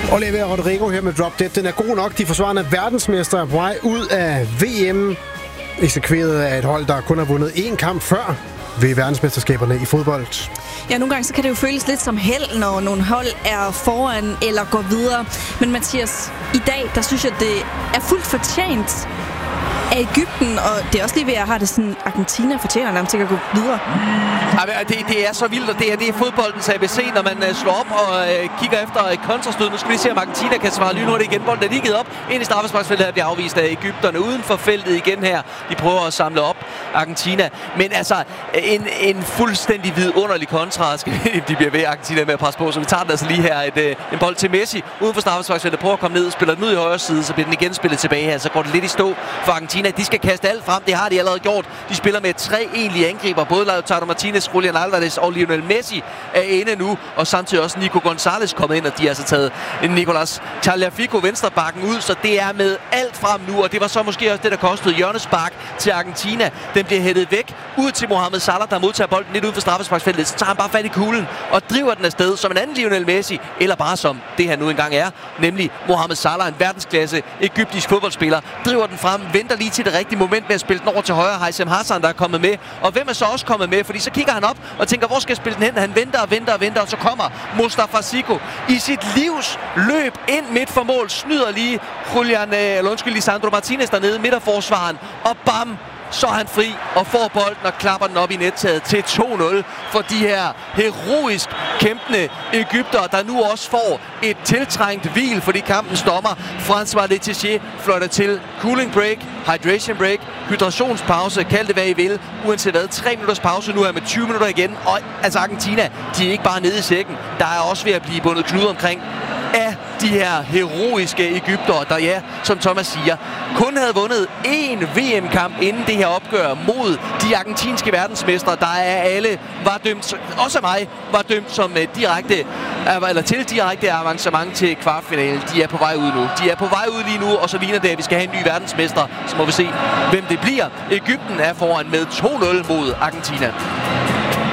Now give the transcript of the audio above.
Olivia Rodrigo her med Drop Dead. Den er god nok. De forsvarende verdensmestre er på vej ud af VM. Eksekveret af et hold, der kun har vundet én kamp før ved verdensmesterskaberne i fodbold. Ja, nogle gange så kan det jo føles lidt som held, når nogle hold er foran eller går videre. Men Mathias, i dag, der synes jeg, det er fuldt fortjent af Egypten, og det er også lige ved, at jeg har det sådan, Argentina fortjener nærmest til at gå videre. Det er så vildt, og det er fodboldens ABC, når man slår op og kigger efter et kontrastød. Nu skal vi se, om Argentina kan svare lynhurtigt igen. Bolden er lige givet op ind i straffesparksfeltet, her bliver afvist af Egypterne uden for feltet igen her. De prøver at samle op Argentina, men altså en fuldstændig vidunderlig kontra. De bliver ved Argentina med at presse på, så vi tager den altså lige her. En bold til Messi uden for straffesparksfeltet, prøver at komme ned, spiller den ud i højre side, så bliver den igen spillet tilbage her. Så går det lidt i stå for Argentina. De skal kaste alt frem, det har de allerede gjort. De spiller med 3 egentlige angriber. Både Lautaro Martinez, Julian Alvarez og Lionel Messi er inde nu, og samtidig også Nico Gonzalez kommet ind, og de har altså taget Nicolas Tagliafico venstrebakken ud, så det er med alt frem nu, og det var så måske også det, der kostede hjørnespark til Argentina. Den bliver hættet væk ud til Mohamed Salah, der modtager bolden lidt uden for straffesparksfeltet. Så tager han bare fat i kuglen og driver den afsted som en anden Lionel Messi, eller bare som det her nu engang er, nemlig Mohamed Salah, en verdensklasse egyptisk fodboldspiller, driver den frem, venter lige til det rigtige moment med at spille den over til højre. Haitham Hassan, der er kommet med, og hvem er så også kommet med, fordi så kigger han op og tænker, hvor skal jeg spille den hen? Han venter, og så kommer Mustafa Siko i sit livs løb ind midt for mål, snyder lige Lisandro Martinez dernede, midterforsvaren, og bam, så er han fri og får bolden og klapper den op i nettaget til 2-0 for de her heroisk kæmpende egyptere, der nu også får et tiltrængt hvil, fordi kampen stopper. François Letizia fløjter til cooling break, hydration break, hydrationspause, kald det hvad I vil, uanset hvad. 3 minutters pause nu her med 20 minutter igen, og altså Argentina, de er ikke bare nede i sækken, der er også ved at blive bundet knude omkring af de her heroiske egyptere, der ja, som Thomas siger, kun havde vundet én VM-kamp inden det her opgør mod de argentinske verdensmestre, der er alle var dømt, også mig, var dømt som direkte avancement til kvartfinalen. De er på vej ud nu. De er på vej ud lige nu, og så ligner det, at vi skal have en ny verdensmester. Så må vi se, hvem det bliver. Egypten er foran med 2-0 mod Argentina.